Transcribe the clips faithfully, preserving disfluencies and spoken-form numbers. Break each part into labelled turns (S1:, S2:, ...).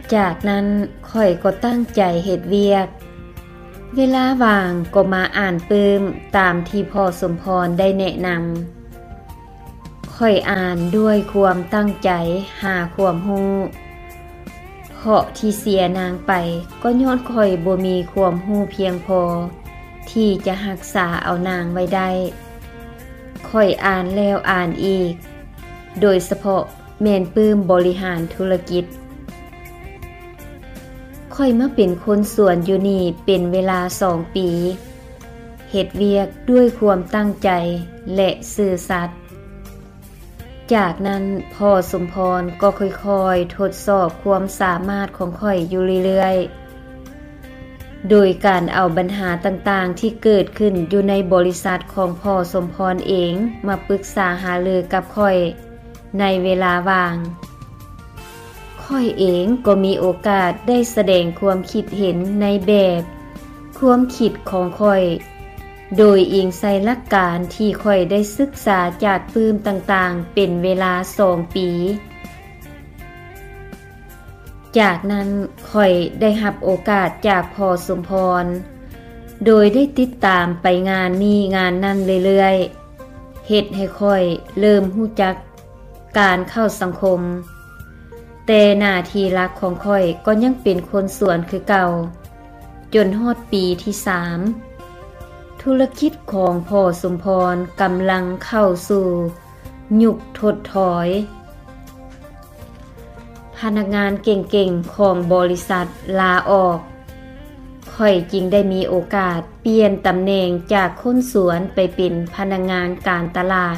S1: จากนั้นข่อยก็ตั้งใจเฮ็ดเวียกเวลาว่างก็มาอ่านปื้มตามที่พ่อสมพรได้แนะนำข่อยอ่านด้วยความตั้งใจหาความรู้เพราะที่เสียนางไปก็ย้อนข่อยบ่มีความรู้เพียงพอที่จะรักษาเอานางไว้ได้ข่อยอ่านแล้วอ่านอีกโดยเฉพาะแม่นปื้มบริหารธุรกิจค่อยมาเป็นคนสวนอยู่นี่เป็นเวลาสองปีเฮ็ดเวียกด้วยความตั้งใจและซื่อสัตย์จากนั้นพ่อสมพรก็ค่อยๆทดสอบความสามารถของค่อยอยู่เรื่อยๆโดยการเอาปัญหาต่างๆที่เกิดขึ้นอยู่ในบริษัทของพ่อสมพรเองมาปรึกษาหารือกับค่อยในเวลาว่างค่อยเองก็มีโอกาสได้แสดงความคิดเห็นในแบบความคิดของค่อยโดยอิงใส่หลักการที่ค่อยได้ศึกษาจากปื้มต่างๆเป็นเวลาสองปีจากนั้นค่อยได้รับโอกาสจากพ่อสมพรโดยได้ติดตามไปงานนี้งานนั่นเรื่อยๆเฮ็ดให้ค่อยเริ่มรู้จักการเข้าสังคมแต่หน้าที่หลักของค่อยก็ยังเป็นคนสวนคือเก่าจนฮอดปีที่สามธุรกิจของพ่อสมพรกำลังเข้าสู่ยุคถดถอยพนักงานเก่งๆของบริษัทลาออกค่อยจึงได้มีโอกาสเปลี่ยนตำแหน่งจากคนสวนไปเป็นพนักงานการตลาด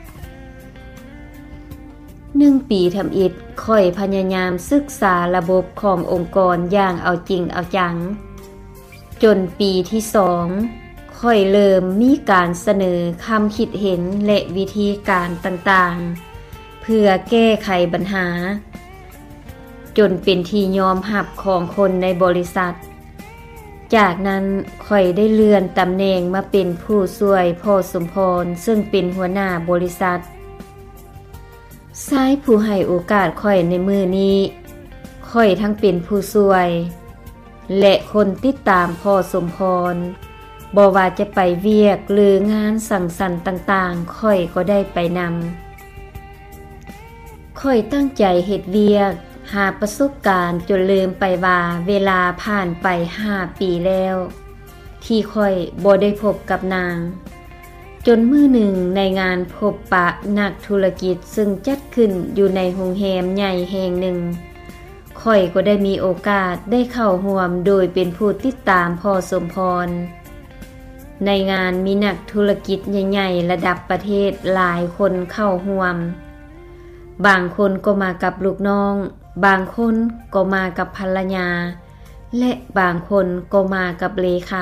S1: หนึ่งปีทำอิฐค่อยพยายามศึกษาระบบขององค์กรอย่างเอาจริงเอาจังจนปีที่สองค่อยเริ่มมีการเสนอคำคิดเห็นและวิธีการต่างๆเพื่อแก้ไขปัญหาจนเป็นที่ยอมรับของคนในบริษัทจากนั้นค่อยได้เลื่อนตำแหน่งมาเป็นผู้ช่วยพ่อสมพรซึ่งเป็นหัวหน้าบริษัทชายผู้ให้โอกาสค่อยในมือนี้ค่อยทั้งเป็นผู้ช่วยและคนติดตามพ่อสมพรบ่ว่าจะไปเวียกหรืองานสังสรรค์ต่างๆค่อยก็ได้ไปนำค่อยตั้งใจเฮ็ดเวียกหาประสบการณ์จนลืมไปว่าเวลาผ่านไปห้าปีแล้วที่ค่อยบ่ได้พบกับนางจนมื้อหนึ่งในงานพบปะนักธุรกิจซึ่งจัดขึ้นอยู่ในโรงแรมใหญ่แห่งหนึ่งค่อยก็ได้มีโอกาสได้เข้าร่วมโดยเป็นผู้ติดตามพ่อสมพรในงานมีนักธุรกิจใหญ่ๆระดับประเทศหลายคนเข้าร่วมบางคนก็มากับลูกน้องบางคนก็มากับภรรยาและบางคนก็มากับเลขา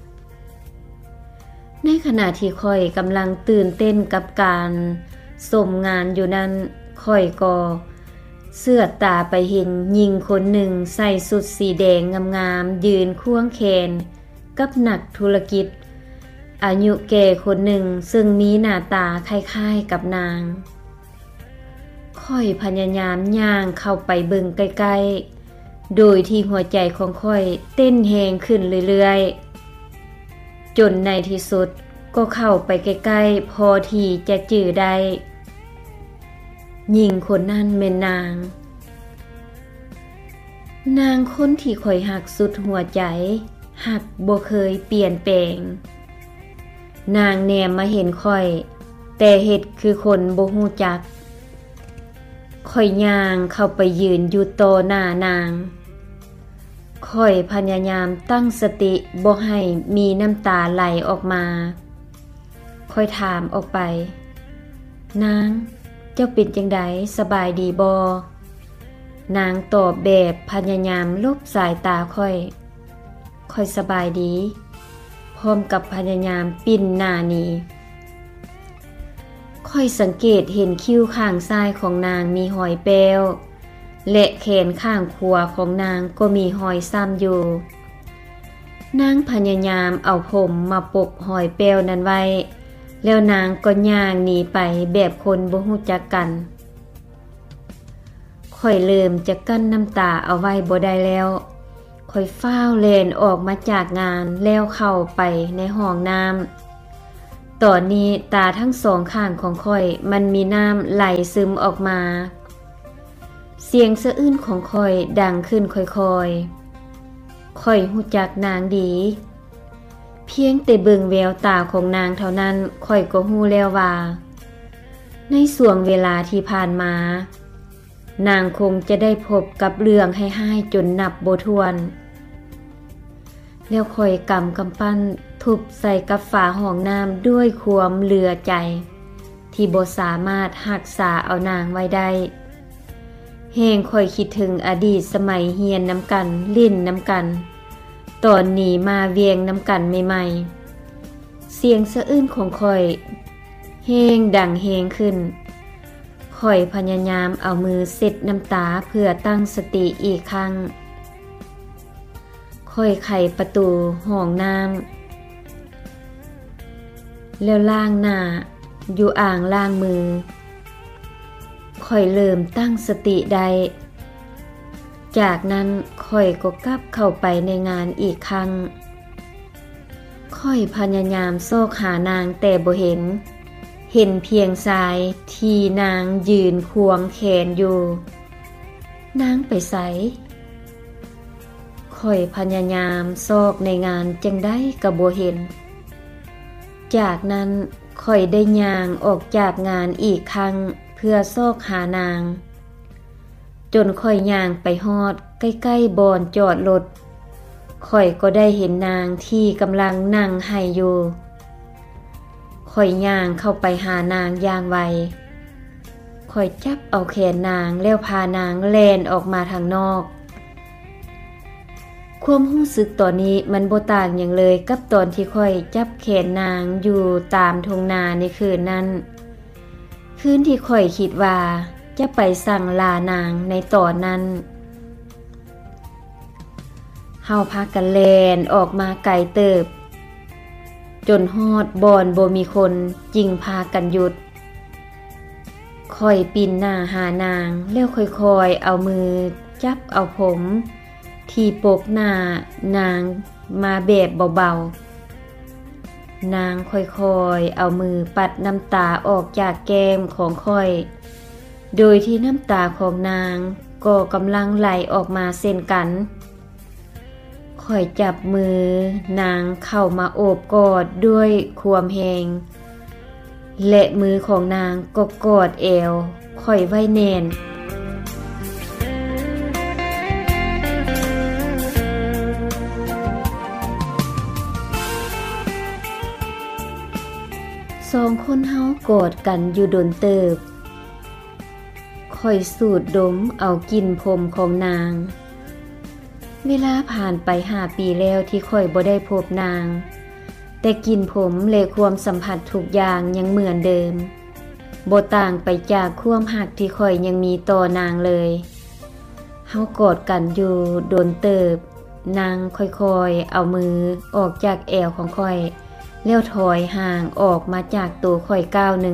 S1: ในขณะที่ค่อยกำลังตื่นเต้นกับการชมงานอยู่นั้นค่อยก็เสื้อตาไปเห็นหญิงคนหนึ่งใส่สุดสีแดงงามๆยืนควงแขนกับนักธุรกิจอายุแก่คนหนึ่งซึ่งมีหน้าตาคล้ายๆกับนางค่อยพยายามย่างเข้าไปเบิ่งใกล้ๆโดยที่หัวใจของค่อยเต้นแรงขึ้นเรื่อยๆจนในที่สุดก็เข้าไปใกล้ๆพอที่จะจื่อได้หญิงคนนั้นแม่นนางนางคนที่ค่อยหักสุดหัวใจหักบ่เคยเปลี่ยนแปลงนางแนมมาเห็นค่อยแต่เฮ็ดคือคนบ่ฮู้จักค่อยย่างเข้าไปยืนอยู่ต่อหน้านางค่อยพยายามตั้งสติบ่ให้มีน้ำตาไหลออกมาค่อยถามออกไปนางเจ้าเป็นจังไดสบายดีบ่นางตอบแบบพยายามลบสายตาค่อยค่อยสบายดีพร้อมกับพยายามปิ้นหน้านี้ค่อยสังเกตเห็นคิ้วข้างซ้ายของนางมีหอยแป้วและแขนข้างขวาของนางก็มีหอยซ้ำอยู่นางพยายามเอาผมมาปกหอยแป้วนั้นไว้แล้วนางก็ย่างหนีไปแบบคนบ่ฮู้จักกันคค่อยเริ่มจะกั้นน้ำตาเอาไว้บ่ได้แล้วค่อยฟ้าวแล่นออกมาจากงานแล้วเข้าไปในห้องน้ำตอนนี้ตาทั้งสองข้างของค่อยมันมีน้ำไหลซึมออกมาเสียงสะอื้นของค่อยดังขึ้นค่อยๆค่อยรู้จักนางดีเพียงแต่เบิ่งแววตาของนางเท่านั้นค่อยก็รู้แล้วว่าในช่วงเวลาที่ผ่านมานางคงจะได้พบกับเรื่องให้ห้ายจนนับบ่ถ้วนแล้วค่อยกำกำปั้นทุบใส่กับฝาห้องน้ำด้วยความเหลือใจที่บ่สามารถรักษาเอานางไว้ได้แห้งค่อยคิดถึงอดีตสมัยเฮียนน้ำกันลิ้นน้ำกันตอนนี้มาเวียงน้ำกันใหม่ๆเสียงสะอื้นของค่อยแห้งดังแห้งขึ้นค่อยพยายามเอามือเช็ดน้ำตาเพื่อตั้งสติอีกครั้งค่อยไขประตูห้องน้ำแล้วล้างหน้าอยู่อ่างล้างมือค่อยเริ่มตั้งสติได้จากนั้นค่อยก็กลับเข้าไปในงานอีกครั้งค่อยพยายามโซกหานางแต่บ่เห็นเห็นเพียงชายที่นางยืนควงแขนอยู่นางไปไสค่อยพยายามซอกในงานจังได้ก็บ่เห็นจากนั้นค่อยได้ย่างออกจากงานอีกครั้งเพื่อซอกหานางจนค่อยย่างไปฮอดใกล้ๆบ่อนจอดรถค่อยก็ได้เห็นนางที่กำลังนั่งไห้อยู่ค่อยย่างเข้าไปหานางอย่างไวค่อยจับเอาแขนนางแล้วพานางแล่นออกมาทางนอกความรู้สึกตอนนี้มันบ่ต่างหยังเลยกับตอนที่ค่อยจับแขนนางอยู่ตามทุ่งนาในคืนนั้นคืนที่ค่อยคิดว่าจะไปสั่งลานางในตอนนั้นเฮาพากันแล่นออกมาไกลเติบจนฮอดบ่อนบ่มีคนจึงพากันหยุดค่อยปีนหน้าหานางแล้วค่อยๆเอามือจับเอาผมที่ปกหน้านางมาแบบเบาๆนางค่อยๆเอามือปัดน้ำตาออกจากแก้มของค่อยโดยที่น้ำตาของนางก็กำลังไหลออกมาเช่นกันค่อยจับมือนางเข้ามาโอบกอดด้วยความแหงและมือของนางก็กอดเอวค่อยไว้แน่นสองคนเฮากอดกันอยู่ดนเติบค่อยสูดดมเอากลิ่นผมของนางเวลาผ่านไปห้าปีแล้วที่ค่อยบ่ได้พบนางแต่กลิ่นผมและความสัมผัสทุกอย่างยังเหมือนเดิมบ่ต่างไปจากความหักที่ค่อยยังมีต่อนางเลยเฮากอดกันอยู่โดนเติบนางค่อยๆเอามือออกจากแอวของค่อยแล้วถอยห่างออกมาจากตัวค่อยก้าวหนึ่ง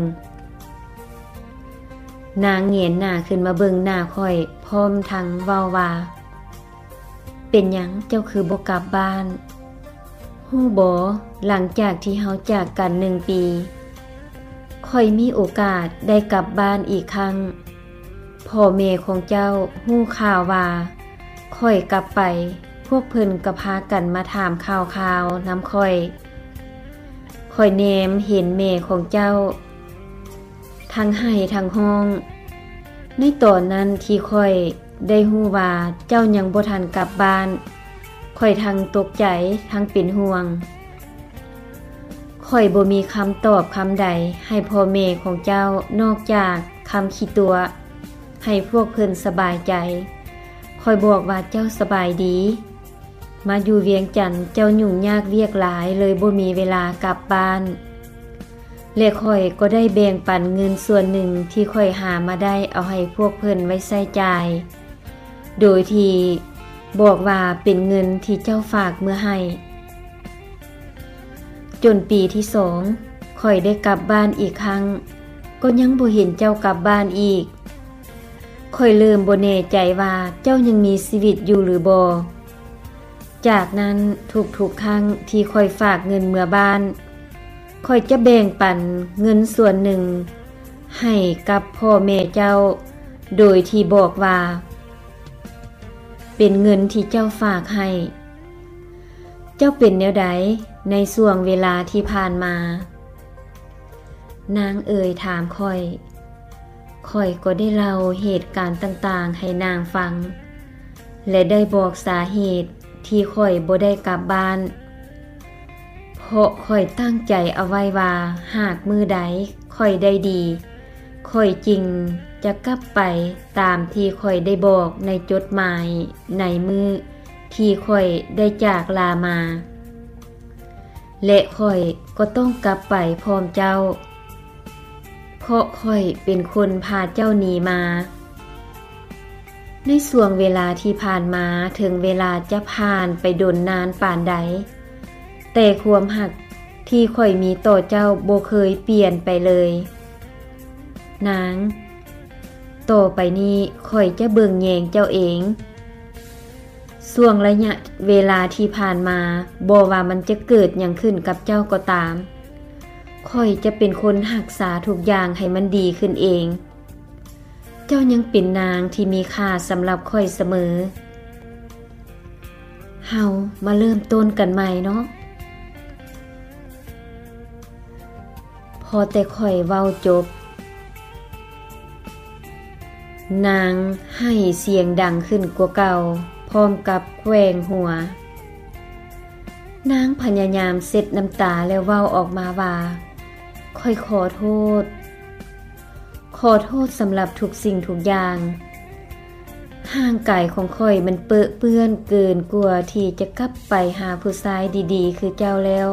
S1: นางเงยหน้าขึ้นมาเบิ่งหน้าค่อยพร้อมทั้งเว้าว่าเป็นหยังเจ้าคือบ่กลับบ้านฮู้บ่หลังจากที่เฮาจากกันหนึ่งปีค่อยมีโอกาสได้กลับบ้านอีกครั้งพ่อแม่ของเจ้าฮู้ข่าวว่าค่อยกลับไปพวกเพิ่นก็พากันมาถามข่าวๆนำค่อยค่อยแนมเห็นแม่ของเจ้าทั้งไห้ทั้งห้องในตอนนั้นที่ค่อยได้ฮู้ว่าเจ้ายังบ่ทันกลับบ้านค่อยทั้งตกใจทั้งเป็นห่วงค่อยบ่มีคำตอบคำใดให้พ่อแม่ของเจ้านอกจากคำขี้ตัวให้พวกเพิ่นสบายใจค่อยบอกว่าเจ้าสบายดีมาอยู่เวียงจันทน์เจ้ายุ่งยากเวียกหลายเลยบ่มีเวลากลับบ้านและค่อยก็ได้แบ่งปันเงินส่วนหนึ่งที่ค่อยหามาได้เอาให้พวกเพิ่นไว้ใช้จ่ายโดยที่บอกว่าเป็นเงินที่เจ้าฝากเมื่อให้จนปีที่สองค่อยได้กลับบ้านอีกครั้งก็ยังบ่เห็นเจ้ากลับบ้านอีกค่อยเริ่มบ่แน่ใจว่าเจ้ายังมีชีวิตอยู่หรือบ่จากนั้นทุกๆครั้งที่ค่อยฝากเงินเมื่อบ้านค่อยจะแบ่งปันเงินส่วนหนึ่งให้กับพ่อแม่เจ้าโดยที่บอกว่าเป็นเงินที่เจ้าฝากให้เจ้าเป็นแนวใดในช่วงเวลาที่ผ่านมานางเอ่ยถามค่อยค่อยก็ได้เล่าเหตุการณ์ต่างๆให้นางฟังและได้บอกสาเหตุที่ค่อยบ่ได้กลับบ้านเพราะค่อยตั้งใจเอาไว้ว่าหากมื้อใดค่อยได้ดีค่อยจริงจะกลับไปตามที่ค่อยได้บอกในจดหมายในมื้อที่ค่อยได้จากลามาและค่อยก็ต้องกลับไปพร้อมเจ้าเพราะค่อยเป็นคนพาเจ้าหนีมาในช่วงเวลาที่ผ่านมาถึงเวลาจะผ่านไปดนนานป่านใดแต่ความหักที่ค่อยมีต่อเจ้าบ่เคยเปลี่ยนไปเลยนางต่อไปนี้ค่อยจะเบิ่งแยงเจ้าเองช่วงระยะเวลาที่ผ่านมาบ่ว่ามันจะเกิดหยังขึ้นกับเจ้าก็ตามค่อยจะเป็นคนรักษาทุกอย่างให้มันดีขึ้นเองเจ้ายังเป็นนางที่มีค่าสำหรับค่อยเสมอเฮามาเริ่มต้นกันใหม่เนาะพอแต่ค่อยเว้าจบนางให้เสียงดังขึ้นกว่าเก่าพร้อมกับแกว่งหัวนางพยายามเซ็ดน้ำตาแล้วเว้าออกมาว่าค่อยขอโทษขอโทษสำหรับทุกสิ่งทุกอย่างห่างกายของค่อยมันเปื้อเปื้อนเกินกว่าที่จะกลับไปหาผู้ชายดีๆคือเจ้าแล้ว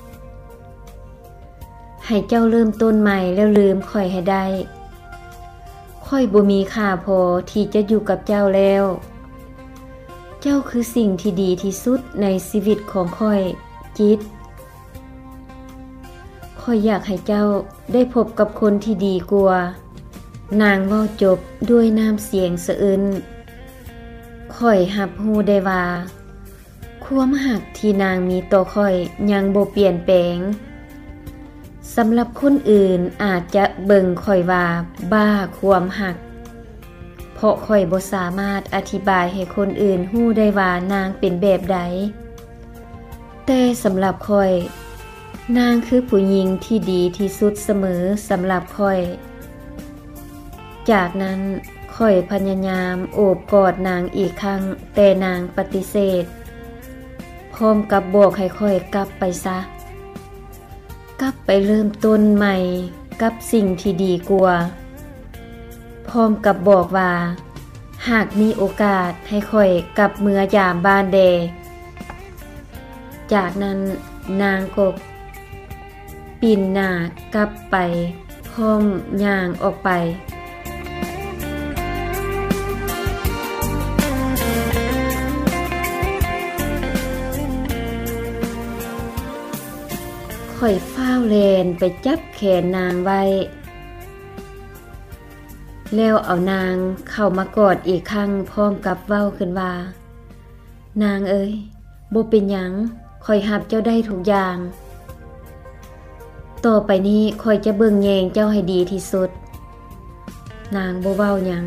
S1: ให้เจ้าเริ่มต้นใหม่แล้วลืมค่อยให้ได้ค่อยบ่มีค่าพอที่จะอยู่กับเจ้าแล้วเจ้าคือสิ่งที่ดีที่สุดในชีวิตของค่อยจิตค่อยอยากให้เจ้าได้พบกับคนที่ดีกว่านางเว้าจบด้วยน้ำเสียงสะอื้นค่อยรับรู้ได้ว่าความหักที่นางมีต่อค่อยยังบ่เปลี่ยนแปลงสำหรับคนอื่นอาจจะเบิ่งค่อยว่าบ้าความหักเพราะค่อยบ่สามารถอธิบายให้คนอื่นรู้ได้ว่านางเป็นแบบใดแต่สำหรับค่อยนางคือผู้หญิงที่ดีที่สุดเสมอสำหรับค่อยจากนั้นค่อยพยายามโอบกอดนางอีกครั้งแต่นางปฏิเสธพร้อมกับบอกให้ค่อยกลับไปซะกลับไปเริ่มต้นใหม่กับสิ่งที่ดีกว่าพร้อมกับบอกว่าหากมีโอกาสให้ค่อยกลับเมือยามบ้านแดจากนั้นนางก็ปีนหน้ากลับไปพร้อมย่างออกไปค่อยฟ้าวแลนไปจับแขนนางไว้แล้วเอานางเข้ามากอดอีกครั้งพร้อมกับเว้าขึ้นว่านางเอ้ยบ่เป็นหยังค่อยรับเจ้าได้ทุกอย่างต่อไปนี้ค่อยจะเบิ่งแยงเจ้าให้ดีที่สุดนางบ่เว้าหยัง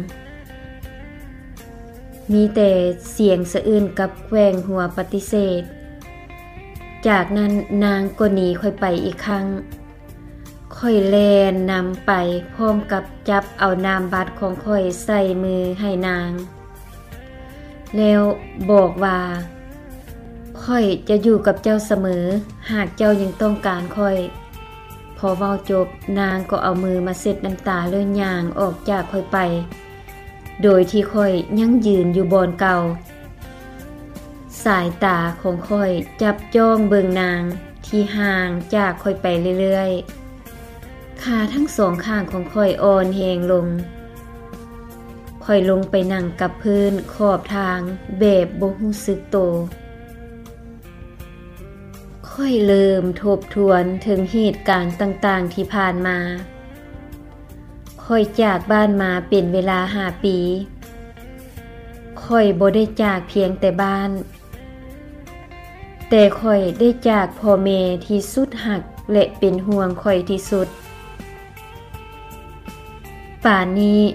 S1: มีแต่เสียงสะอื้นกับแกว่งหัวปฏิเสธจากนั้นนางก็หนีค่อยไปอีกครั้งค่อยแล่นนำไปพร้อมกับจับเอานามบัตรของค่อยใส่มือให้นางแล้วบอกว่าค่อยจะอยู่กับเจ้าเสมอหากเจ้ายังต้องการค่อยพอเว้าจบนางก็เอามือมาเช็ดน้ำตาเลื่อนย่างออกจากค่อยไปโดยที่ค่อยยังยืนอยู่บนเก่าสายตาของค่อยจับจ้องเบิ่งนางที่ห่างจากค่อยไปเรื่อยๆขาทั้งสองข้างของค่อยอ่อนแหงลงค่อยลงไปนั่งกับพื้นขอบทางแบบบ่รู้สึกโตค่อยเริ่มทบทวนถึงเหตุการณ์ต่างๆที่ผ่านมาคค่อยจากบ้านมาเป็นเวลาห้าปีค่อยบ่ได้จากเพียงแต่บ้านแต่ค่อยได้จากพ่อแม่ที่สุดหักและเป็นห่วงค่อยที่สุดป่านนี้